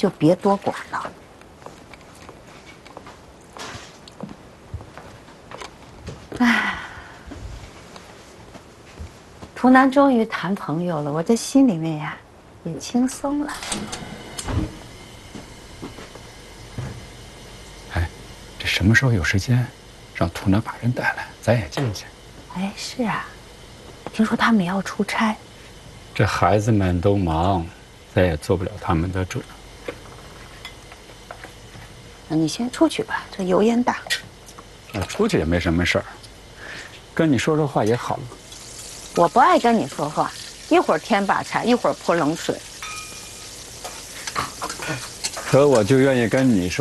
就别多管了。哎，图南终于谈朋友了，我这心里面呀也轻松了。 哎，这什么时候有时间，让图南把人带来，咱也见见。 哎，是啊，听说他们也要出差。 这孩子们都忙，咱也做不了他们的主。 那你先出去吧，这油烟大。 出去也没什么事儿，跟你说说话也好嘛。 我不爱跟你说话，一会儿添把柴，一会儿泼冷水。 可我就愿意跟你说。